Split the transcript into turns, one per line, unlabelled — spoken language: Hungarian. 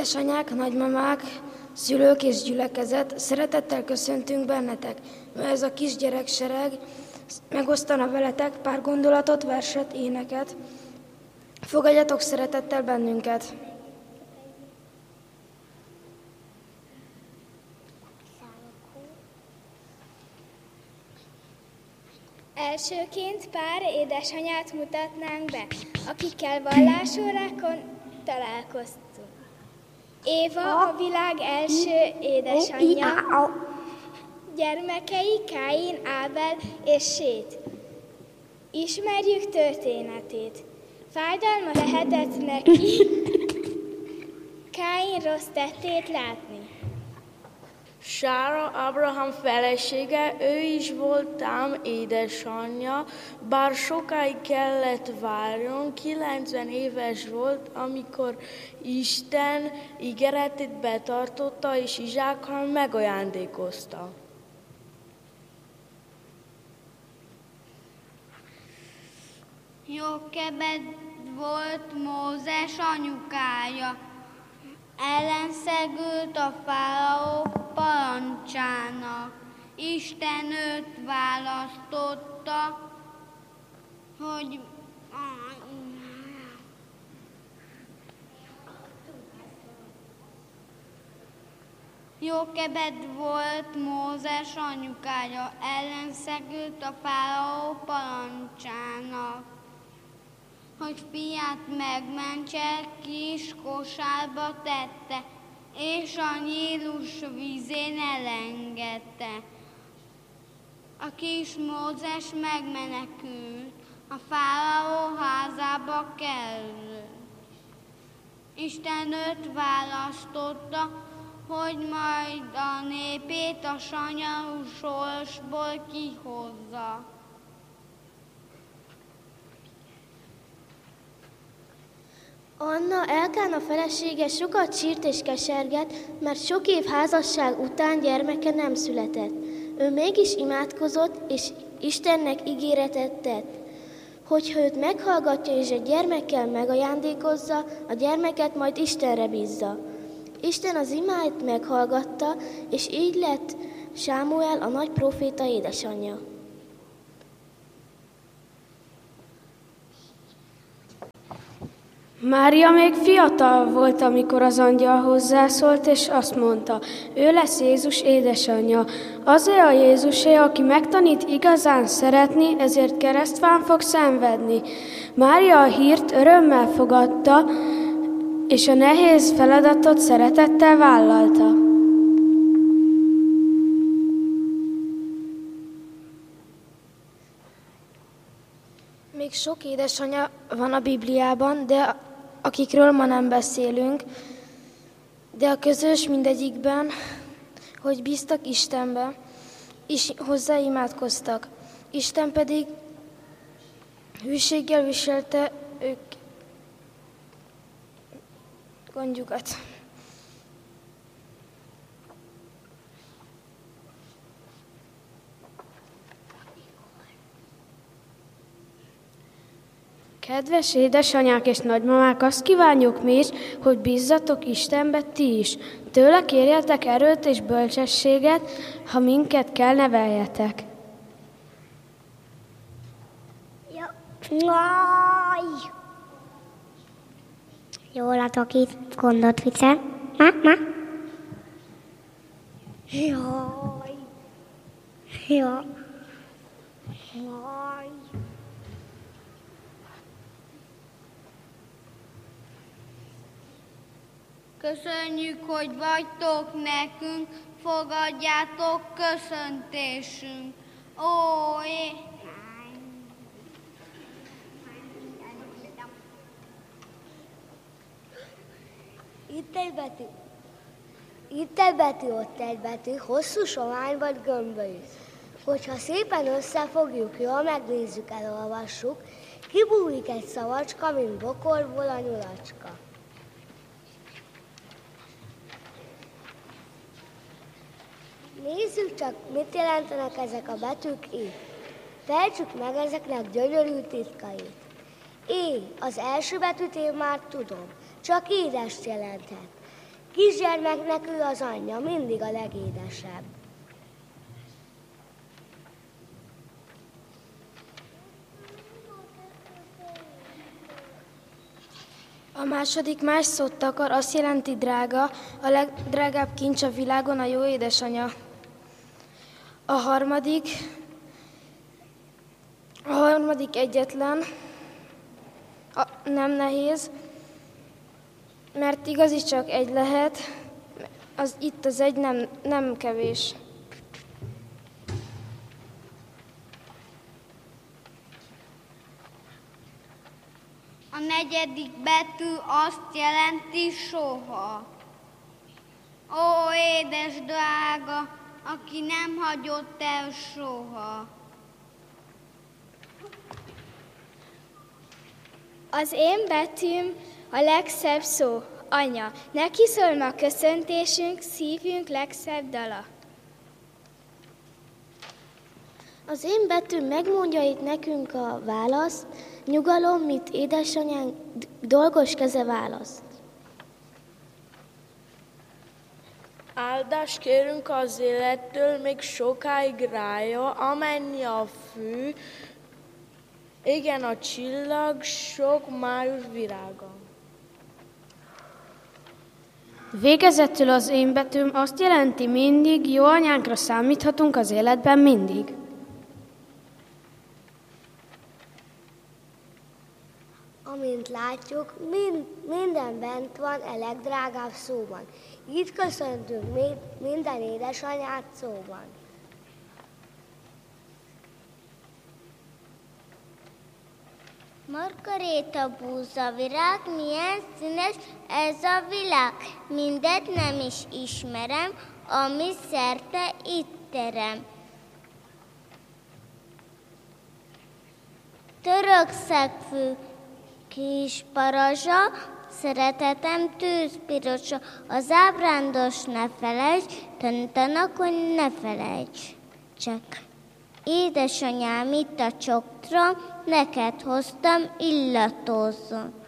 Édesanyák, nagymamák, szülők és gyülekezet, szeretettel köszöntünk bennetek, mert ez a kisgyereksereg megosztana veletek pár gondolatot, verset, éneket. Fogadjatok szeretettel bennünket!
Elsőként pár édesanyát mutatnánk be, akikkel vallásórákon találkoztunk. Éva a világ első édesanyja, gyermekei Káin, Ábel és Sét. Ismerjük történetét. Fájdalmas lehetett neki Káin rossz tettét látni.
Sára, Ábrahám felesége, ő is volt ám édesanyja, bár sokáig kellett várjon, 90 éves volt, amikor Isten ígéretét betartotta, és Izsákkal megajándékozta.
Jókebed volt Mózes anyukája. Ellenszegült a fáraó parancsának. Isten őt választotta, hogy Jókebed volt Mózes anyukája, ellenszegült a fáraó parancsának, hogy fiát megmentse, kis kosárba tette, és a Nílus vízén elengedte. A kis Mózes megmenekült, a fáraó házába került. Isten őt választotta, hogy majd a népét a sanyarú sorsból kihozza.
Anna, Elkána felesége sokat sírt és kesergett, mert sok év házasság után gyermeke nem született. Ő mégis imádkozott, és Istennek ígéretet tett, hogyha őt meghallgatja és a gyermekkel megajándékozza, a gyermeket majd Istenre bízza. Isten az imáit meghallgatta, és így lett Sámuel a nagy próféta édesanyja.
Mária még fiatal volt, amikor az angyal hozzászólt, és azt mondta, ő lesz Jézus édesanyja. Azért a Jézusé, aki megtanít igazán szeretni, ezért keresztván fog szenvedni. Mária a hírt örömmel fogadta, és a nehéz feladatot szeretettel vállalta. Még sok édesanyja van a Bibliában, de akikről ma nem beszélünk, de a közös mindegyikben, hogy bíztak Istenbe, és hozzá imádkoztak. Isten pedig hűséggel viselte ők gondjukat. Kedves édesanyák és nagymamák, azt kívánjuk mi is, hogy bízzatok Istenbe ti is. Tőle kérjetek erőt és bölcsességet, ha minket kell neveljetek.
Jól látok itt, gondot viccel. Ma? Jaj. Jaj.
Köszönjük, hogy vagytok nekünk, fogadjátok köszöntésünk.
Itt egy betű, ott egy betű, hosszú, sovány vagy gömbölyű. Hogyha szépen összefogjuk, jól megnézzük, elolvassuk, kibújik egy szavacska, mint bokorból a nyulacska. Nézzük csak, mit jelentenek ezek a betűk itt. Fejtsük meg ezeknek gyönyörű titkait. Az első betűt én már tudom, csak édest jelenthet. Kisgyermeknek ő az anyja, mindig a legédesebb.
A második más szót takar, azt jelenti drága, a legdrágább kincs a világon a jó édesanya. A harmadik egyetlen, nem nehéz, mert igazi csak egy lehet, itt az egy nem kevés.
A negyedik betű azt jelenti soha. Ó, édes drága, aki nem hagyott el soha.
Az én betűm a legszebb szó, anya. Neki szól ma köszöntésünk, szívünk legszebb dala.
Az én betűm megmondja itt nekünk a választ, nyugalom, mit édesanyánk dolgos keze választ.
Áldást kérünk az élettől, még sokáig rája, amennyi a fű, igen a csillag, sok május virága.
Végezetül az én betűm azt jelenti mindig, jó anyánkra számíthatunk az életben mindig.
Amint látjuk, minden bent van a legdrágább szóban. Így köszöntünk minden édesanyát szóban.
Margaréta búza virág, milyen színes ez a világ. Mindet nem is ismerem, ami szerte itt terem. Török szegfű kis parazsa, szeretetem tűzpirosa, az ábrándos ne felejts, tantanak, ne felejts. Csak édesanyám itt a csoktra, neked hoztam illatozzon.